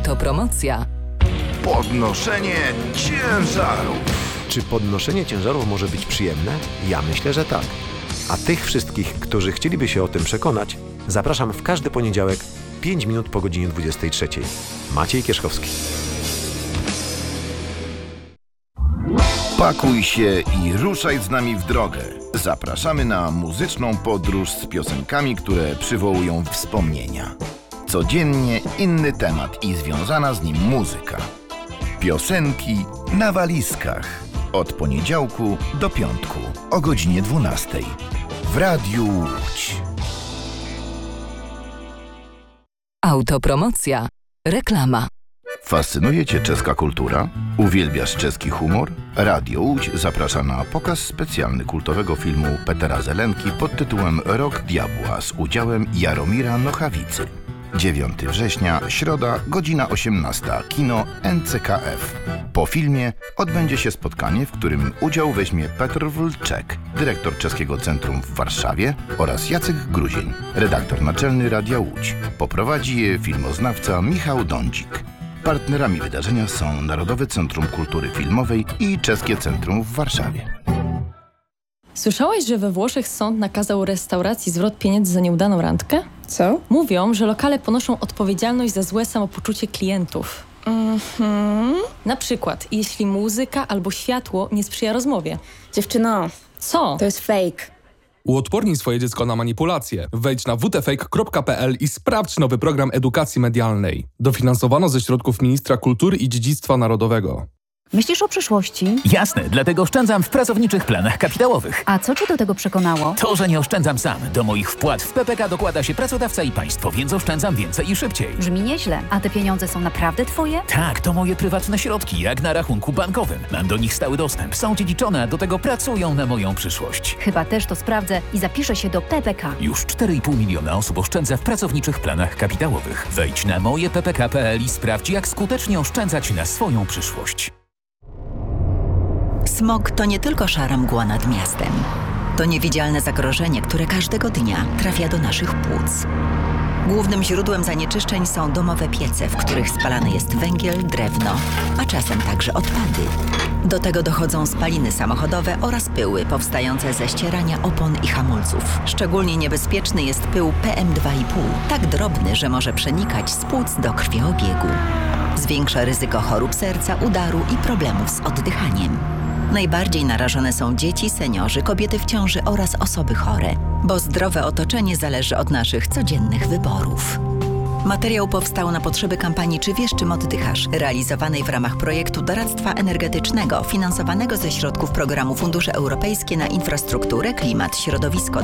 Autopromocja. Podnoszenie ciężarów. Czy podnoszenie ciężarów może być przyjemne? Ja myślę, że tak. A tych wszystkich, którzy chcieliby się o tym przekonać, zapraszam w każdy poniedziałek 5 minut po godzinie 23. Maciej Kierzkowski. Pakuj się i ruszaj z nami w drogę. Zapraszamy na muzyczną podróż z piosenkami, które przywołują wspomnienia. Codziennie inny temat i związana z nim muzyka. Piosenki na walizkach. Od poniedziałku do piątku o godzinie 12. W Radiu Łódź. Autopromocja. Reklama. Fascynuje Cię czeska kultura? Uwielbiasz czeski humor? Radio Łódź zaprasza na pokaz specjalny kultowego filmu Petera Zelenki pod tytułem Rok Diabła z udziałem Jaromira Nochawicy. 9 września, środa, godzina 18, kino NCKF. Po filmie odbędzie się spotkanie, w którym udział weźmie Petr Wlczek, dyrektor Czeskiego Centrum w Warszawie, oraz Jacek Gruzień, redaktor naczelny Radia Łódź. Poprowadzi je filmoznawca Michał Dądzik. Partnerami wydarzenia są Narodowe Centrum Kultury Filmowej i Czeskie Centrum w Warszawie. Słyszałeś, że we Włoszech sąd nakazał restauracji zwrot pieniędzy za nieudaną randkę? Co? Mówią, że lokale ponoszą odpowiedzialność za złe samopoczucie klientów. Na przykład, jeśli muzyka albo światło nie sprzyja rozmowie. Dziewczyno, Co? to jest fake. Uodpornij swoje dziecko na manipulacje. Wejdź na wtfake.pl i sprawdź nowy program edukacji medialnej. Dofinansowano ze środków Ministra Kultury i Dziedzictwa Narodowego. Myślisz o przyszłości? Jasne, dlatego oszczędzam w pracowniczych planach kapitałowych. A co cię do tego przekonało? To, że nie oszczędzam sam. Do moich wpłat w PPK dokłada się pracodawca i państwo, więc oszczędzam więcej i szybciej. Brzmi nieźle. A te pieniądze są naprawdę twoje? Tak, to moje prywatne środki, jak na rachunku bankowym. Mam do nich stały dostęp, są dziedziczone, a do tego pracują na moją przyszłość. Chyba też to sprawdzę i zapiszę się do PPK. Już 4,5 miliona osób oszczędza w pracowniczych planach kapitałowych. Wejdź na mojeppk.pl i sprawdź, jak skutecznie oszczędzać na swoją przyszłość. Smog to nie tylko szara mgła nad miastem. To niewidzialne zagrożenie, które każdego dnia trafia do naszych płuc. Głównym źródłem zanieczyszczeń są domowe piece, w których spalany jest węgiel, drewno, a czasem także odpady. Do tego dochodzą spaliny samochodowe oraz pyły powstające ze ścierania opon i hamulców. Szczególnie niebezpieczny jest pył PM2,5, tak drobny, że może przenikać z płuc do krwiobiegu. Zwiększa ryzyko chorób serca, udaru i problemów z oddychaniem. Najbardziej narażone są dzieci, seniorzy, kobiety w ciąży oraz osoby chore, bo zdrowe otoczenie zależy od naszych codziennych wyborów. Materiał powstał na potrzeby kampanii Czy wiesz, czym oddychasz? Realizowanej w ramach projektu doradztwa energetycznego finansowanego ze środków programu Fundusze Europejskie na Infrastrukturę, Klimat, Środowisko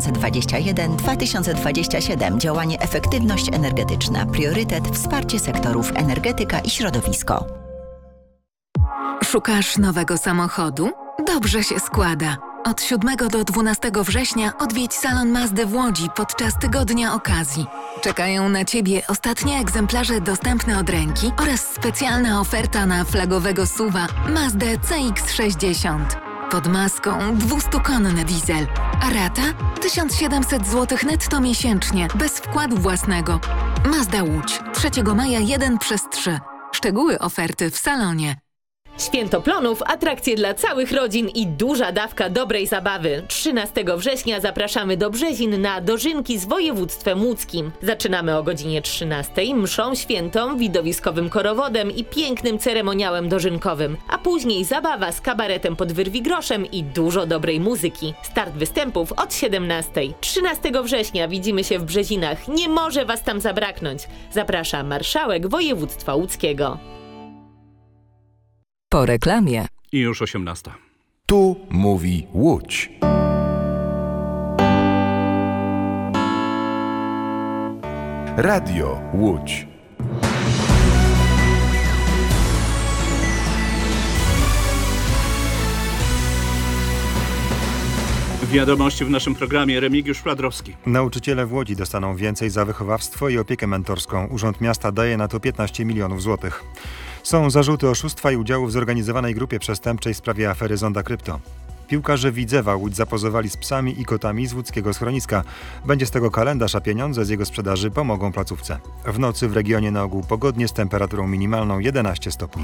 2021-2027. Działanie Efektywność energetyczna. Priorytet wsparcie sektorów energetyka i środowisko. Szukasz nowego samochodu? Dobrze się składa. Od 7 do 12 września odwiedź salon Mazdy w Łodzi podczas tygodnia okazji. Czekają na Ciebie ostatnie egzemplarze dostępne od ręki oraz specjalna oferta na flagowego SUV-a Mazdę CX-60. Pod maską 200-konny diesel, a rata 1700 zł netto miesięcznie, bez wkładu własnego. Mazda Łódź, 3 maja 1/3. Szczegóły oferty w salonie. Święto Plonów, atrakcje dla całych rodzin i duża dawka dobrej zabawy. 13 września zapraszamy do Brzezin na dożynki z województwem łódzkim. Zaczynamy o godzinie 13, mszą świętą, widowiskowym korowodem i pięknym ceremoniałem dożynkowym. A później zabawa z kabaretem pod Wyrwigroszem i dużo dobrej muzyki. Start występów od 17. 13 września widzimy się w Brzezinach. Nie może Was tam zabraknąć. Zaprasza marszałek województwa łódzkiego. Po reklamie. I już 18. Tu mówi Łódź. Radio Łódź. Wiadomości w naszym programie. Remigiusz Fladrowski. Nauczyciele w Łodzi dostaną więcej za wychowawstwo i opiekę mentorską. Urząd Miasta daje na to 15 milionów złotych. Są zarzuty oszustwa i udziału w zorganizowanej grupie przestępczej w sprawie afery Zonda Krypto. Piłkarze Widzewa Łódź zapozowali z psami i kotami z łódzkiego schroniska. Będzie z tego kalendarz, a pieniądze z jego sprzedaży pomogą placówce. W nocy w regionie na ogół pogodnie z temperaturą minimalną 11 stopni.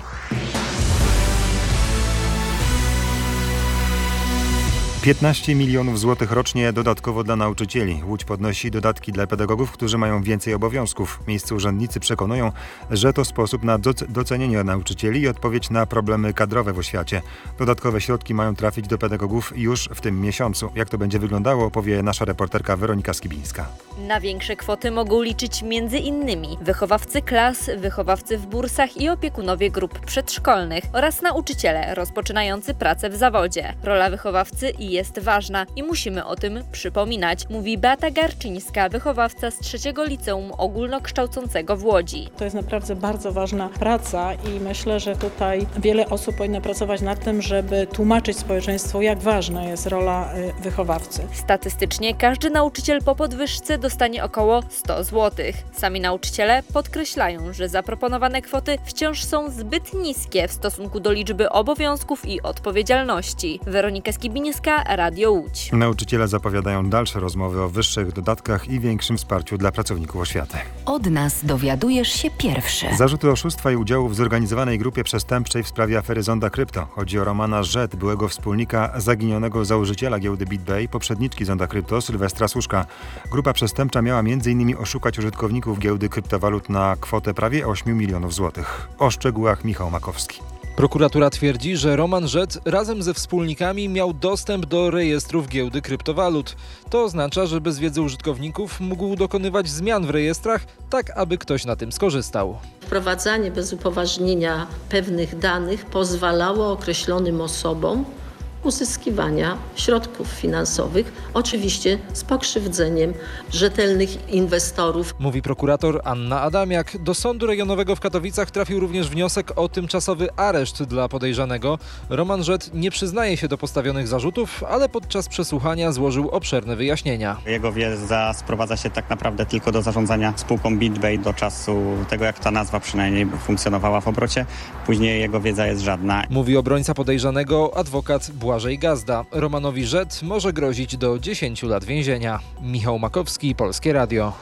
15 milionów złotych rocznie dodatkowo dla nauczycieli. Łódź podnosi dodatki dla pedagogów, którzy mają więcej obowiązków. Miejscy urzędnicy przekonują, że to sposób na docenienie nauczycieli i odpowiedź na problemy kadrowe w oświacie. Dodatkowe środki mają trafić do pedagogów już w tym miesiącu. Jak to będzie wyglądało, opowie nasza reporterka Weronika Skibińska. Na większe kwoty mogą liczyć m.in. wychowawcy klas, wychowawcy w bursach i opiekunowie grup przedszkolnych oraz nauczyciele rozpoczynający pracę w zawodzie. Rola wychowawcy jest ważna i musimy o tym przypominać, mówi Beata Garczyńska, wychowawca z 3. Liceum Ogólnokształcącego w Łodzi. To jest naprawdę bardzo ważna praca i myślę, że tutaj wiele osób powinno pracować nad tym, żeby tłumaczyć społeczeństwu, jak ważna jest rola wychowawcy. Statystycznie każdy nauczyciel po podwyżce dostanie około 100 zł. Sami nauczyciele podkreślają, że zaproponowane kwoty wciąż są zbyt niskie w stosunku do liczby obowiązków i odpowiedzialności. Weronika Skibińska, Radio Łódź. Nauczyciele zapowiadają dalsze rozmowy o wyższych dodatkach i większym wsparciu dla pracowników oświaty. Od nas dowiadujesz się pierwszy. Zarzuty oszustwa i udziału w zorganizowanej grupie przestępczej w sprawie afery Zonda Krypto. Chodzi o Romana Rzet, byłego wspólnika zaginionego założyciela giełdy BitBay, poprzedniczki Zonda Krypto, Sylwestra Suszka. Grupa przestępcza miała m.in. oszukać użytkowników giełdy kryptowalut na kwotę prawie 8 milionów złotych. O szczegółach Michał Makowski. Prokuratura twierdzi, że Roman Rzet razem ze wspólnikami miał dostęp do rejestrów giełdy kryptowalut. To oznacza, że bez wiedzy użytkowników mógł dokonywać zmian w rejestrach, tak aby ktoś na tym skorzystał. Wprowadzanie bez upoważnienia pewnych danych pozwalało określonym osobom uzyskiwania środków finansowych, oczywiście z pokrzywdzeniem rzetelnych inwestorów. Mówi prokurator Anna Adamiak. Do Sądu Rejonowego w Katowicach trafił również wniosek o tymczasowy areszt dla podejrzanego. Roman Rzet nie przyznaje się do postawionych zarzutów, ale podczas przesłuchania złożył obszerne wyjaśnienia. Jego wiedza sprowadza się tak naprawdę tylko do zarządzania spółką BitBay do czasu tego, jak ta nazwa przynajmniej funkcjonowała w obrocie. Później jego wiedza jest żadna. Mówi obrońca podejrzanego, adwokat Błażej Gazda. Romanowi Rzet może grozić do 10 lat więzienia. Michał Makowski, Polskie Radio.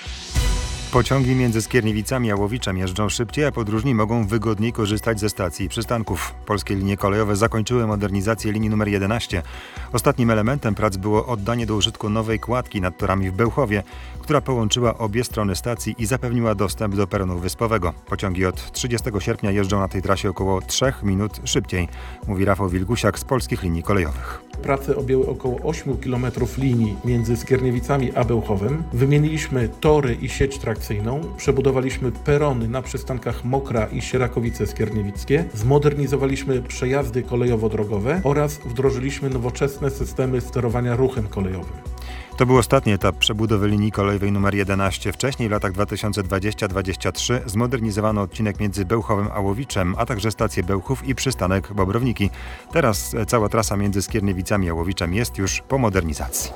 Pociągi między Skierniewicami a Łowiczem jeżdżą szybciej, a podróżni mogą wygodniej korzystać ze stacji i przystanków. Polskie linie kolejowe zakończyły modernizację linii nr 11. Ostatnim elementem prac było oddanie do użytku nowej kładki nad torami w Bełchowie, która połączyła obie strony stacji i zapewniła dostęp do peronu wyspowego. Pociągi od 30 sierpnia jeżdżą na tej trasie około 3 minut szybciej, mówi Rafał Wilgusiak z Polskich Linii Kolejowych. Prace objęły około 8 km linii między Skierniewicami a Bełchowem. Wymieniliśmy tory i sieć trakcyjną, przebudowaliśmy perony na przystankach Mokra i Sierakowice-Skierniewickie, zmodernizowaliśmy przejazdy kolejowo-drogowe oraz wdrożyliśmy nowoczesne systemy sterowania ruchem kolejowym. To był ostatni etap przebudowy linii kolejowej nr 11. Wcześniej w latach 2020-2023 zmodernizowano odcinek między Bełchowem a Łowiczem, a także stację Bełchów i przystanek Bobrowniki. Teraz cała trasa między Skierniewicami a Łowiczem jest już po modernizacji.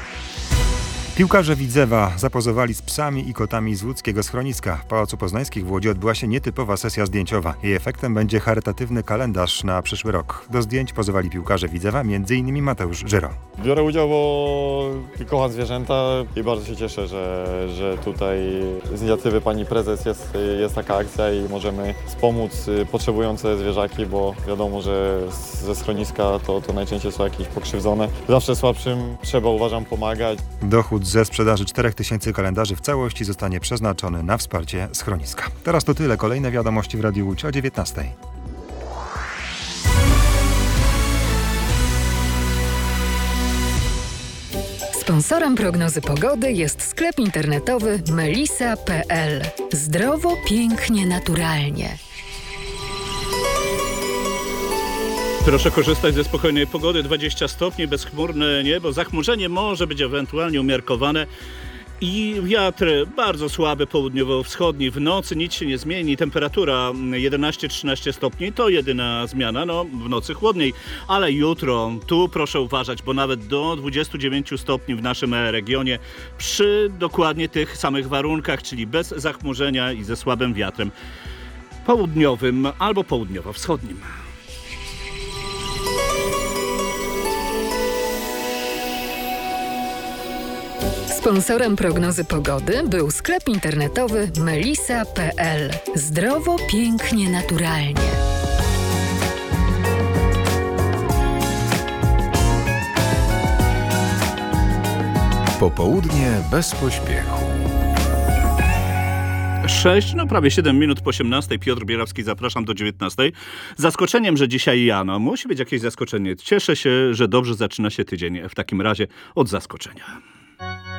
Piłkarze Widzewa zapozowali z psami i kotami z łódzkiego schroniska. W Pałacu Poznańskich w Łodzi odbyła się nietypowa sesja zdjęciowa. Jej efektem będzie charytatywny kalendarz na przyszły rok. Do zdjęć pozowali piłkarze Widzewa, m.in. Mateusz Żyro. Biorę udział, bo kocham zwierzęta i bardzo się cieszę, że tutaj z inicjatywy pani prezes jest taka akcja i możemy wspomóc potrzebujące zwierzaki, bo wiadomo, że ze schroniska to najczęściej są jakieś pokrzywdzone. Zawsze słabszym trzeba, uważam, pomagać. Dochód ze sprzedaży 4000 kalendarzy w całości zostanie przeznaczony na wsparcie schroniska. Teraz to tyle. Kolejne wiadomości w Radiu Łódź o 19:00. Sponsorem prognozy pogody jest sklep internetowy melisa.pl. Zdrowo, pięknie, naturalnie. Proszę korzystać ze spokojnej pogody, 20 stopni, bezchmurne niebo, zachmurzenie może być ewentualnie umiarkowane i wiatr bardzo słaby południowo-wschodni. W nocy nic się nie zmieni, temperatura 11-13 stopni to jedyna zmiana, w nocy chłodniej, ale jutro tu proszę uważać, bo nawet do 29 stopni w naszym regionie przy dokładnie tych samych warunkach, czyli bez zachmurzenia i ze słabym wiatrem południowym albo południowo-wschodnim. Sponsorem prognozy pogody był sklep internetowy melisa.pl. Zdrowo, pięknie, naturalnie. Popołudnie bez pośpiechu. prawie 7 minut po 18. Piotr Bierawski, zapraszam do 19. Zaskoczeniem, że dzisiaj ja, musi być jakieś zaskoczenie. Cieszę się, że dobrze zaczyna się tydzień. W takim razie od zaskoczenia.